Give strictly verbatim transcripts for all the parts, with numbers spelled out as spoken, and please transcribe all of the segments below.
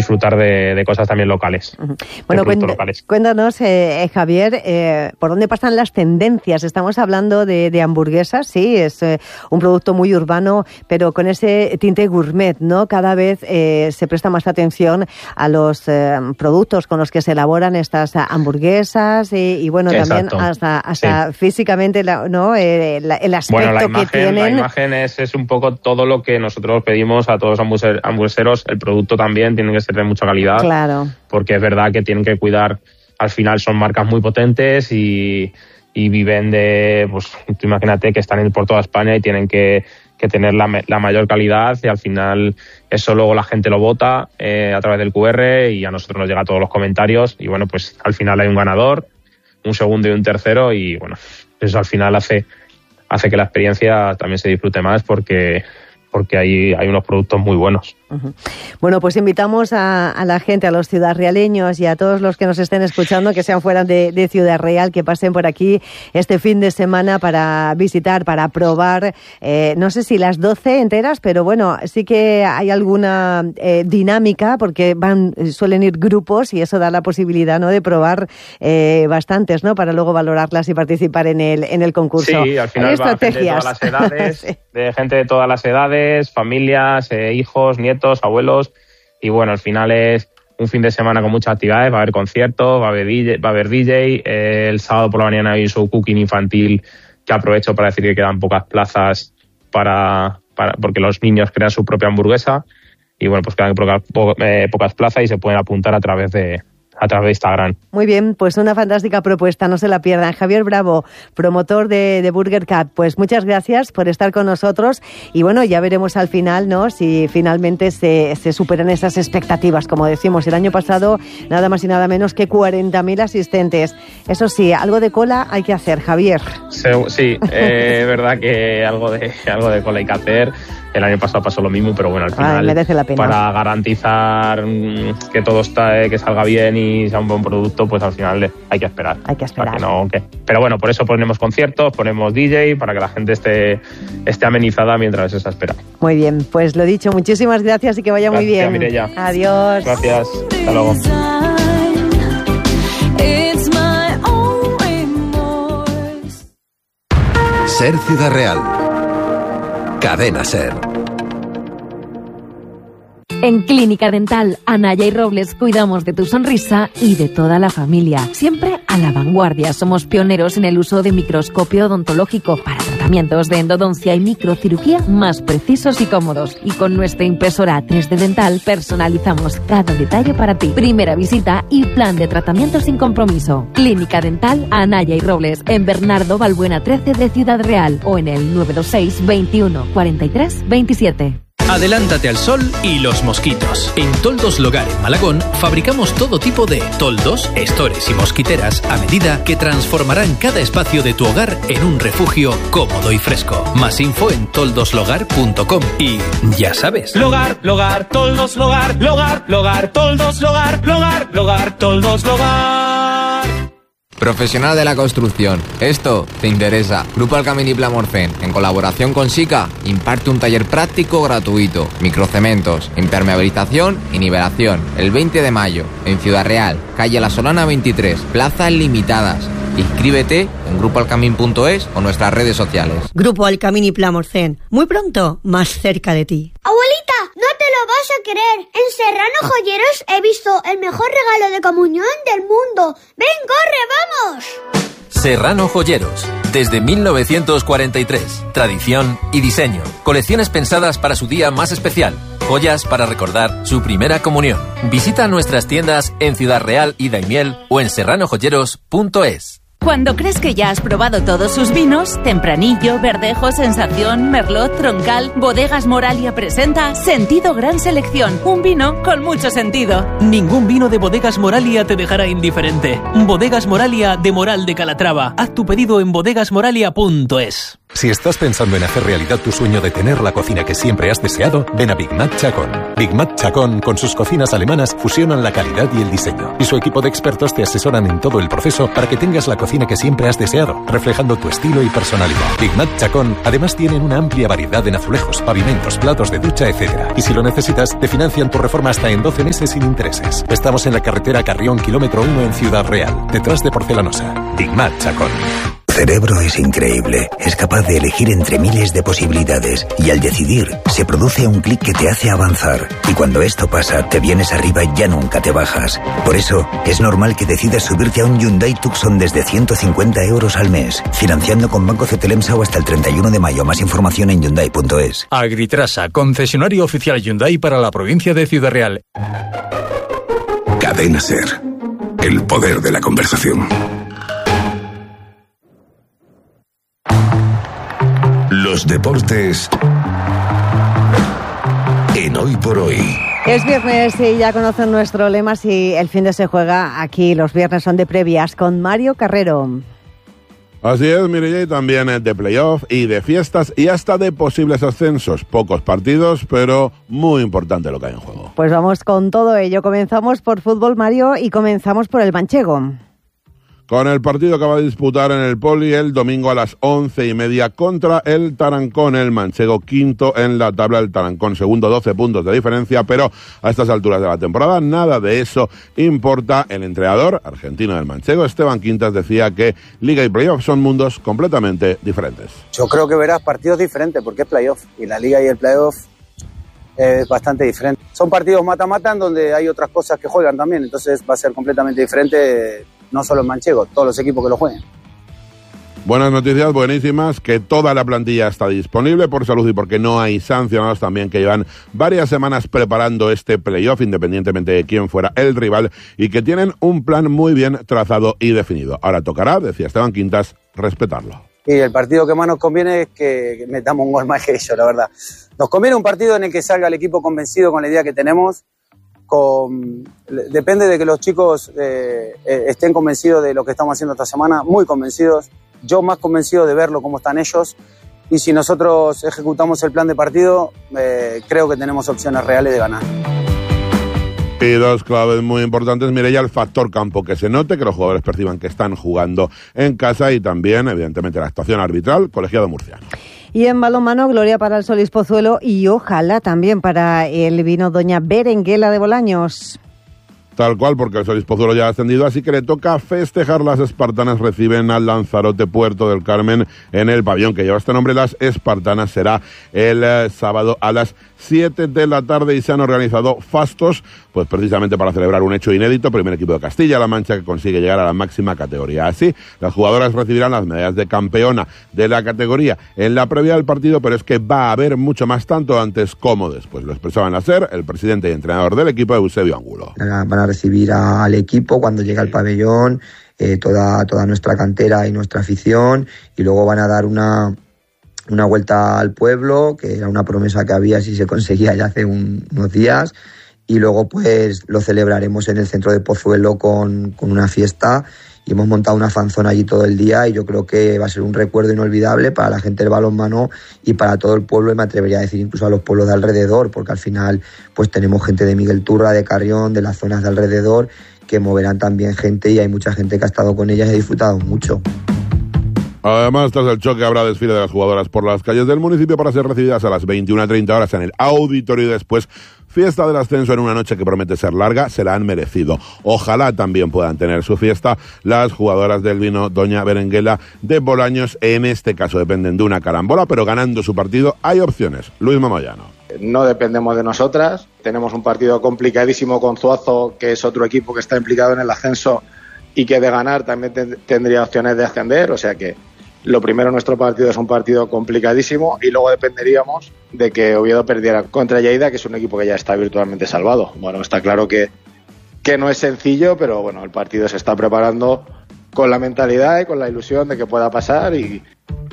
disfrutar de, de cosas también locales. Uh-huh. Bueno, cuént- locales. cuéntanos, eh, Javier, eh, ¿por dónde pasan las tendencias? Estamos hablando de, de hamburguesas, sí, es eh, un producto muy urbano, pero con ese tinte gourmet, ¿no? Cada vez eh, se presta más atención a los eh, productos con los que se elaboran estas hamburguesas y, y bueno, Exacto. también hasta, hasta sí. físicamente, la, ¿no? Eh, la, el aspecto bueno, la imagen, que tienen. La imagen es, es un poco todo lo que nosotros pedimos a todos los hamburgueseros. El producto también tiene que ser de mucha calidad. Claro. Porque es verdad que tienen que cuidar, al final son marcas muy potentes y, y viven de, pues tú imagínate que están por toda España y tienen que, que tener la, la mayor calidad, y al final eso luego la gente lo vota eh, a través del cu erre y a nosotros nos llega todos los comentarios y bueno, pues al final hay un ganador, un segundo y un tercero, y bueno, eso al final hace, hace que la experiencia también se disfrute más porque... porque hay, hay unos productos muy buenos. Uh-huh. Bueno, pues invitamos a, a la gente, a los ciudadrealeños y a todos los que nos estén escuchando, que sean fuera de, de Ciudad Real, que pasen por aquí este fin de semana para visitar, para probar, eh, no sé si las doce enteras, pero bueno, sí que hay alguna eh, dinámica, porque van suelen ir grupos y eso da la posibilidad, ¿no?, de probar eh, bastantes, ¿no?, para luego valorarlas y participar en el, en el concurso. Sí, al final va gente de todas las edades, sí. de gente de todas las edades, familias, eh, hijos, nietos, abuelos, y bueno, al final es un fin de semana con muchas actividades, va a haber conciertos, va a haber D J, va a haber D J eh, el sábado por la mañana hay un show cooking infantil que aprovecho para decir que quedan pocas plazas para, para porque los niños crean su propia hamburguesa y bueno, pues quedan pocas, po, eh, pocas plazas y se pueden apuntar a través de a través de Instagram. Muy bien, pues una fantástica propuesta, no se la pierdan. Javier Bravo, promotor de, de Burger Cat, pues muchas gracias por estar con nosotros y bueno, ya veremos al final, ¿no?, si finalmente se, se superan esas expectativas. Como decimos, el año pasado nada más y nada menos que cuarenta mil asistentes. Eso sí, algo de cola hay que hacer, Javier. Sí, sí eh, es verdad que algo de, algo de cola hay que hacer. El año pasado pasó lo mismo, pero bueno, al final, Ay, merece la pena. Para garantizar que todo está, que salga bien y sea un buen producto, pues al final hay que esperar. Hay que esperar. Que no, que... Pero bueno, por eso ponemos conciertos, ponemos D J, para que la gente esté, esté amenizada mientras está esperando. Muy bien, pues lo dicho, muchísimas gracias y que vaya gracias, muy bien. Mireia. Adiós. Gracias, hasta luego. Ser Ciudad Real. Cadena Ser. En Clínica Dental Anaya y Robles cuidamos de tu sonrisa y de toda la familia. Siempre a la vanguardia. Somos pioneros en el uso de microscopio odontológico para tratamientos de endodoncia y microcirugía más precisos y cómodos. Y con nuestra impresora tres D Dental personalizamos cada detalle para ti. Primera visita y plan de tratamiento sin compromiso. Clínica Dental Anaya y Robles en Bernardo Balbuena trece de Ciudad Real o en el nueve dos seis veintiuno cuarenta y tres veintisiete. Adelántate al sol y los mosquitos. En Toldos Logar en Malagón fabricamos todo tipo de toldos, estores y mosquiteras a medida que transformarán cada espacio de tu hogar en un refugio cómodo y fresco. Más info en toldos logar punto com y ya sabes. Logar, Logar, Toldos Logar, Logar, Logar, Toldos Logar, Logar, Logar, Toldos Logar. Profesional de la construcción, esto te interesa. Grupo Alcamini Plamorcén, en colaboración con SICA, imparte un taller práctico gratuito. Microcementos, impermeabilización y nivelación. El veinte de mayo, en Ciudad Real, calle La Solana veintitrés, plazas limitadas. Inscríbete en grupo alcamin punto es o nuestras redes sociales. Grupo Alcamini Plamorcén, muy pronto, más cerca de ti. Abuelita, no te lo vas a creer. En Serrano Joyeros he visto el mejor regalo de comunión del mundo. ¡Ven, corre, vamos! Serrano Joyeros, desde mil novecientos cuarenta y tres. Tradición y diseño. Colecciones pensadas para su día más especial. Joyas para recordar su primera comunión. Visita nuestras tiendas en Ciudad Real y Daimiel o en serrano joyeros punto es. Cuando crees que ya has probado todos sus vinos, Tempranillo, Verdejo, Sensación, Merlot, Troncal, Bodegas Moralia presenta Sentido Gran Selección, un vino con mucho sentido. Ningún vino de Bodegas Moralia te dejará indiferente. Bodegas Moralia de Moral de Calatrava. Haz tu pedido en bodegas moralia punto es. Si estás pensando en hacer realidad tu sueño de tener la cocina que siempre has deseado, ven a Big Mac Chacón. Big Mac Chacón, con sus cocinas alemanas, fusionan la calidad y el diseño. Y su equipo de expertos te asesoran en todo el proceso para que tengas la cocina que siempre has deseado, reflejando tu estilo y personalidad. Big Mac Chacón, además tienen una amplia variedad en azulejos, pavimentos, platos de ducha, etcétera. Y si lo necesitas, te financian tu reforma hasta en doce meses sin intereses. Estamos en la carretera Carrión, kilómetro uno en Ciudad Real, detrás de Porcelanosa. Big Mac Chacón. Tu cerebro es increíble, es capaz de elegir entre miles de posibilidades y al decidir se produce un clic que te hace avanzar y cuando esto pasa te vienes arriba y ya nunca te bajas. Por eso es normal que decidas subirte a un Hyundai Tucson desde ciento cincuenta euros al mes, financiando con Banco Cetelemsau hasta el treinta y uno de mayo. Más información en Hyundai punto es. Agritrasa, concesionario oficial Hyundai para la provincia de Ciudad Real. Cadena SER, el poder de la conversación. Los deportes en Hoy por Hoy. Es viernes y ya conocen nuestro lema. Si el fin de se juega aquí, los viernes son de previas con Mario Carrero. Así es, Mireia, y también de playoff y de fiestas y hasta de posibles ascensos. Pocos partidos, pero muy importante lo que hay en juego. Pues vamos con todo ello. Comenzamos por fútbol, Mario, y comenzamos por el Manchego. Con el partido que va a disputar en el Poli el domingo a las once y media contra el Tarancón, el manchego quinto en la tabla, el Tarancón segundo, doce puntos de diferencia, pero a estas alturas de la temporada nada de eso importa. El entrenador argentino del manchego, Esteban Quintas, decía que Liga y Playoff son mundos completamente diferentes. Yo creo que verás partidos diferentes porque es Playoff y la Liga y el Playoff es bastante diferente. Son partidos mata-mata en donde hay otras cosas que juegan también, entonces va a ser completamente diferente. No solo el manchego, todos los equipos que lo jueguen. Buenas noticias, buenísimas, que toda la plantilla está disponible por salud y porque no hay sancionados también, que llevan varias semanas preparando este playoff, independientemente de quién fuera el rival, y que tienen un plan muy bien trazado y definido. Ahora tocará, decía Esteban Quintas, respetarlo. Y el partido que más nos conviene es que metamos un gol más que ellos, la verdad. Nos conviene un partido en el que salga el equipo convencido con la idea que tenemos. Con, depende de que los chicos eh, eh, estén convencidos de lo que estamos haciendo esta semana, muy convencidos. Yo más convencido de verlo cómo están ellos. Y si nosotros ejecutamos el plan de partido, eh, creo que tenemos opciones reales de ganar. Y dos claves muy importantes, Mireia, el factor campo, que se note, que los jugadores perciban que están jugando en casa, y también, evidentemente, la actuación arbitral, colegiado murciano. Y en balonmano, gloria para el Solís Pozuelo y ojalá también para el vino Doña Berenguela de Bolaños. Tal cual, porque el Solís Pozuelo ya ha ascendido, así que le toca festejar. Las espartanas reciben al Lanzarote Puerto del Carmen en el pabellón que lleva este nombre, Las Espartanas. Será el eh, sábado a las siete de la tarde y se han organizado fastos, pues precisamente para celebrar un hecho inédito. Primer equipo de Castilla-La Mancha que consigue llegar a la máxima categoría. Así, las jugadoras recibirán las medallas de campeona de la categoría en la previa del partido, pero es que va a haber mucho más, tanto antes como después. Lo expresaba en la SER el presidente y entrenador del equipo, Eusebio Angulo. Van a recibir a, al equipo cuando llega al pabellón, eh, toda, toda nuestra cantera y nuestra afición, y luego van a dar una... una vuelta al pueblo, que era una promesa que había si se conseguía ya hace un, unos días, y luego pues lo celebraremos en el centro de Pozuelo con, con una fiesta, y hemos montado una fanzona allí todo el día, y yo creo que va a ser un recuerdo inolvidable para la gente del balonmano y para todo el pueblo, y me atrevería a decir incluso a los pueblos de alrededor, porque al final pues tenemos gente de Miguel Turra, de Carrión, de las zonas de alrededor, que moverán también gente, y hay mucha gente que ha estado con ellas y ha disfrutado mucho. Además, tras el choque habrá desfile de las jugadoras por las calles del municipio para ser recibidas a las veintiuna treinta horas en el auditorio, y después fiesta del ascenso en una noche que promete ser larga. Se la han merecido. Ojalá también puedan tener su fiesta las jugadoras del vino Doña Berenguela de Bolaños. En este caso dependen de una carambola, pero ganando su partido hay opciones. Luis Mamoyano. No dependemos de nosotras. Tenemos un partido complicadísimo con Zuazo, que es otro equipo que está implicado en el ascenso y que de ganar también te- tendría opciones de ascender, o sea que lo primero, nuestro partido es un partido complicadísimo, y luego dependeríamos de que Oviedo perdiera contra Lleida, que es un equipo que ya está virtualmente salvado. Bueno, está claro que, que no es sencillo, pero bueno, el partido se está preparando con la mentalidad y con la ilusión de que pueda pasar. Y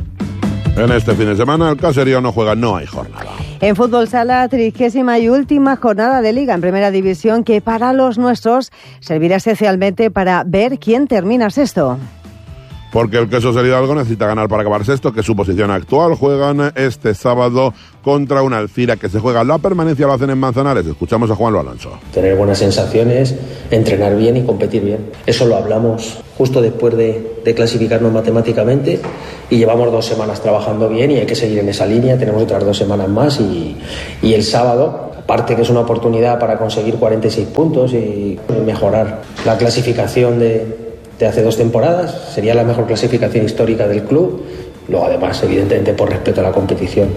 en este fin de semana el Caserío no juega, no hay jornada. En fútbol sala, trigésima y última jornada de Liga en Primera División, que para los nuestros servirá esencialmente para ver quién termina sexto. Porque el Quesos del Hidalgo necesita ganar para acabar sexto, que es su posición actual. Juegan este sábado contra una Alcira que se juega la permanencia, lo hacen en Manzanares. Escuchamos a Juanlo Alonso. Tener buenas sensaciones, entrenar bien y competir bien. Eso lo hablamos justo después de, de clasificarnos matemáticamente y llevamos dos semanas trabajando bien y hay que seguir en esa línea. Tenemos otras dos semanas más y, y el sábado, aparte que es una oportunidad para conseguir cuarenta y seis puntos y mejorar la clasificación de... de hace dos temporadas, sería la mejor clasificación histórica del club, luego además evidentemente por respeto a la competición.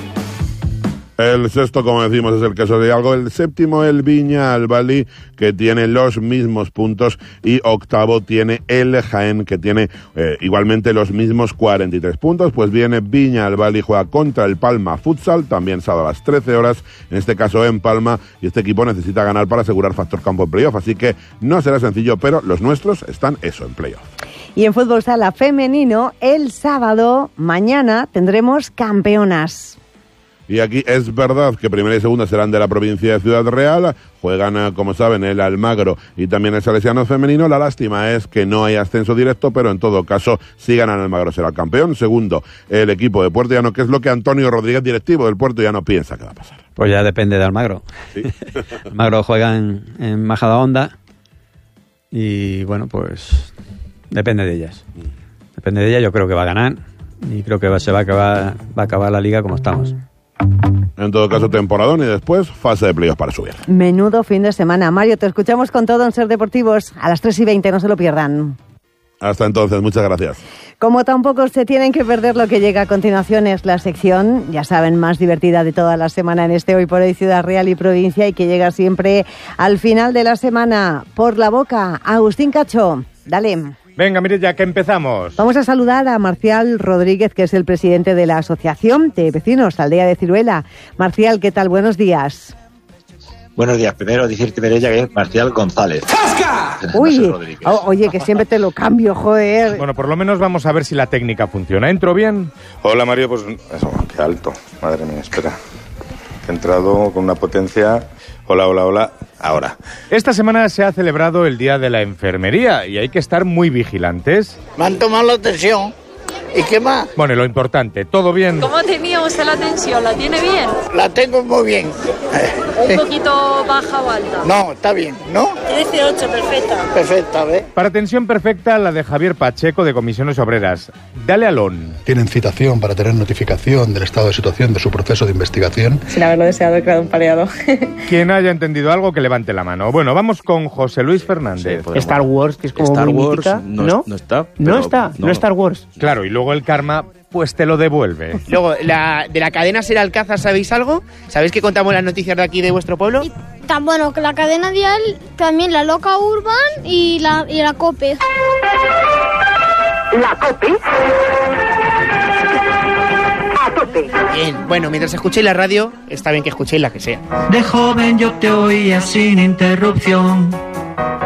El sexto, como decimos, es el Quesos del Hidalgo, el séptimo el Viña Albali, que tiene los mismos puntos, y octavo tiene el Jaén, que tiene eh, igualmente los mismos cuarenta y tres puntos. Pues viene Viña Albali, juega contra el Palma Futsal, también sábado a las trece horas, en este caso en Palma, y este equipo necesita ganar para asegurar factor campo en playoff, así que no será sencillo, pero los nuestros están eso, en playoff. Y en fútbol sala femenino, el sábado, mañana, tendremos campeonas. Y aquí es verdad que primera y segunda serán de la provincia de Ciudad Real, juegan, como saben, el Almagro y también el Salesiano femenino. La lástima es que no hay ascenso directo, pero en todo caso, si ganan el Almagro será el campeón. Segundo, el equipo de Puerto Llano, que es lo que Antonio Rodríguez, directivo del Puerto Llano, piensa que va a pasar. Pues ya depende de Almagro. ¿Sí? Almagro juega en, en Majadahonda y, bueno, pues depende de ellas. Depende de ellas, yo creo que va a ganar y creo que va, se va a acabar, va a acabar la liga como estamos. En todo caso, temporadón y después fase de playoffs para subir. Menudo fin de semana. Mario, te escuchamos con todo en Ser Deportivos a las tres y veinte, no se lo pierdan. Hasta entonces, muchas gracias. Como tampoco se tienen que perder lo que llega a continuación, es la sección, ya saben, más divertida de toda la semana en este Hoy por Hoy Ciudad Real y Provincia, y que llega siempre al final de la semana. Por la boca, Agustín Cacho, dale. Venga, mire, ya que empezamos. Vamos a saludar a Marcial Rodríguez, que es el presidente de la Asociación de Vecinos Aldea de Ciruela. Marcial, ¿qué tal? Buenos días. Buenos días. Primero decirte, Mireia, que es Marcial González. ¡Zasca! Uy, no o, oye, que siempre te lo cambio, joder. Bueno, por lo menos vamos a ver si la técnica funciona. ¿Entro bien? Hola, Mario, pues... Eso, qué alto. Madre mía, espera. He entrado con una potencia... Hola, hola, hola. Ahora. Esta semana se ha celebrado el Día de la Enfermería y hay que estar muy vigilantes. Me han tomado la tensión. ¿Y qué más? Bueno, y lo importante, ¿todo bien? ¿Cómo tenía usted la tensión? ¿La tiene bien? La tengo muy bien. ¿Un poquito baja o alta? No, está bien, ¿no? trece ocho, perfecta. Perfecta, ¿ves? Para tensión perfecta, la de Javier Pacheco, de Comisiones Obreras. Dale alón. Tienen citación para tener notificación del estado de situación de su proceso de investigación. Sin haberlo deseado, he creado un pareado. Quien haya entendido algo, que levante la mano. Bueno, vamos con José Luis Fernández. Sí, Star Wars, que es como Star muy Wars, mítica. No, ¿No? no está. No está, no, no Star Wars. Claro, y luego el karma, pues te lo devuelve. Luego, la, de la cadena Ser Alcázar, ¿sabéis algo? ¿Sabéis que contamos las noticias de aquí de vuestro pueblo? Y tan bueno que la cadena Dial, también la Loca Urban y la, y la COPE. ¿La COPE? A tope. Bien, bueno, mientras escuchéis la radio, está bien que escuchéis la que sea. De joven yo te oía sin interrupción.